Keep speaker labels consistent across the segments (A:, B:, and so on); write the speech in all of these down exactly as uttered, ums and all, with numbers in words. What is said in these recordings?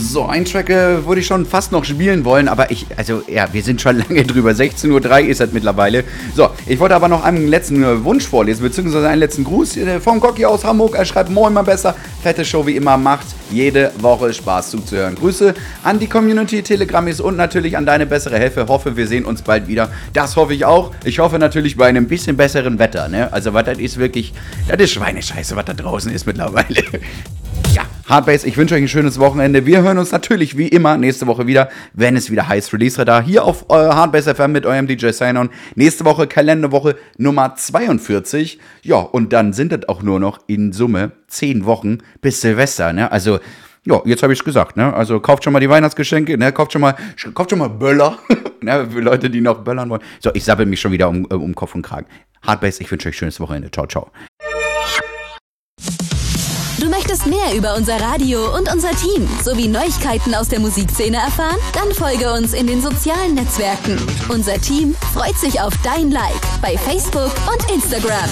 A: So, ein Track äh, würde ich schon fast noch spielen wollen, aber ich, also ja, wir sind schon lange drüber. sechzehn Uhr drei ist das mittlerweile. So, ich wollte aber noch einen letzten äh, Wunsch vorlesen, beziehungsweise einen letzten Gruß äh, vom Gocki aus Hamburg. Er schreibt: Moin, mein Besser. Fette Show wie immer, macht jede Woche Spaß zuzuhören. Grüße an die Community, Telegrammis und natürlich an deine bessere Hälfte. Hoffe, wir sehen uns bald wieder. Das hoffe ich auch. Ich hoffe natürlich bei einem bisschen besseren Wetter, ne? Also, was das ist wirklich, das ist Schweinescheiße, was da draußen ist mittlerweile. Ja, Hardbase, ich wünsche euch ein schönes Wochenende. Wir hören uns natürlich wie immer nächste Woche wieder, wenn es wieder heißt Release-Radar, hier auf äh, Hardbase F M mit eurem D J Sign-On. Nächste Woche Kalenderwoche Nummer zweiundvierzig. Ja, und dann sind es auch nur noch in Summe zehn Wochen bis Silvester, ne? Also, ja, jetzt habe ich es gesagt, ne? Also kauft schon mal die Weihnachtsgeschenke, ne? Kauft schon mal, kauft schon mal Böller, ne? Für Leute, die noch böllern wollen. So, ich sabbel mich schon wieder um, um Kopf und Kragen. Hardbase, ich wünsche euch ein schönes Wochenende. Ciao, ciao.
B: Du möchtest mehr über unser Radio und unser Team sowie Neuigkeiten aus der Musikszene erfahren? Dann folge uns in den sozialen Netzwerken. Unser Team freut sich auf dein Like bei Facebook und Instagram.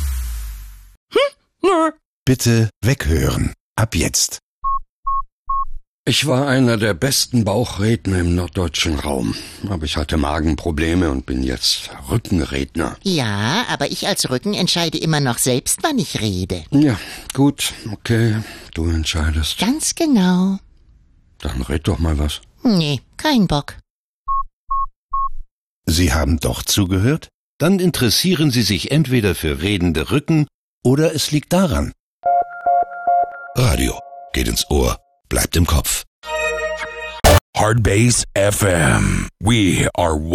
C: Bitte weghören. Ab jetzt.
D: Ich war einer der besten Bauchredner im norddeutschen Raum, aber ich hatte Magenprobleme und bin jetzt Rückenredner.
E: Ja, aber ich als Rücken entscheide immer noch selbst, wann ich rede.
D: Ja, gut, okay, du entscheidest.
E: Ganz genau.
D: Dann red doch mal was.
E: Nee, kein Bock.
C: Sie haben doch zugehört? Dann interessieren Sie sich entweder für redende Rücken oder es liegt daran. Radio geht ins Ohr, bleibt im Kopf.
F: Hardbase F M. We are